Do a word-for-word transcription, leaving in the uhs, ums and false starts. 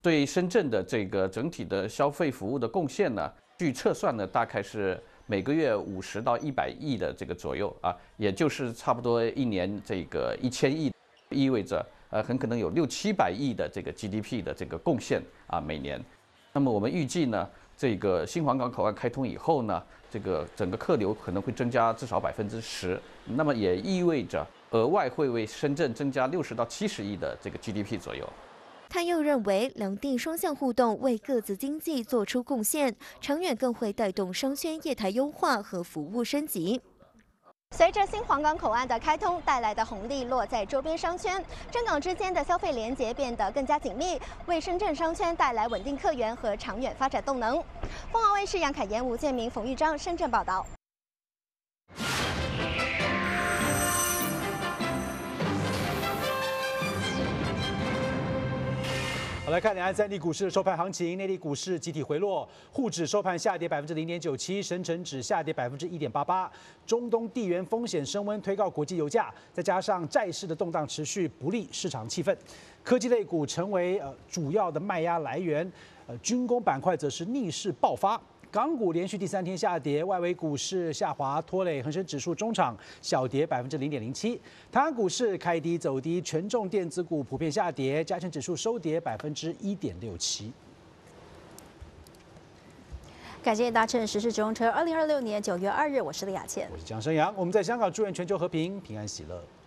对深圳的这个整体的消费服务的贡献呢，据测算呢，大概是每个月五十到一百亿的这个左右啊，也就是差不多一年这个一千亿，意味着呃很可能有六七百亿的这个 G D P 的这个贡献啊每年。那么我们预计呢，这个新皇岗口岸开通以后呢，这个整个客流可能会增加至少百分之十，那么也意味着额外会为深圳增加六十到七十亿的这个 G D P 左右。 他又认为，两地双向互动为各自经济做出贡献，长远更会带动商圈业态优化和服务升级。 随着新皇岗口岸的开通带来的红利落在周边商圈，深港之间的消费连结变得更加紧密，为深圳商圈带来稳定客源和长远发展动能。凤凰卫视杨凯妍、吴建明、冯玉章深圳报道。 来看两岸三地股市的收盘行情，内地股市集体回落，沪指收盘下跌百分之零点九七，深成指下跌百分之一点八八。中东地缘风险升温，推高国际油价，再加上债市的动荡持续，不利市场气氛。科技类股成为呃主要的卖压来源，呃军工板块则是逆势爆发。港股连续第三天下跌，外围股市下滑拖累恒生指数中场小跌百分之零点零七。台湾股市开低走低，权重电子股普遍下跌，加权指数收跌百分之一点六七。 感谢搭乘时事中车。二零二六年九月二日，我是李雅倩， 我是江生阳。我们在香港祝愿全球和平、平安喜乐。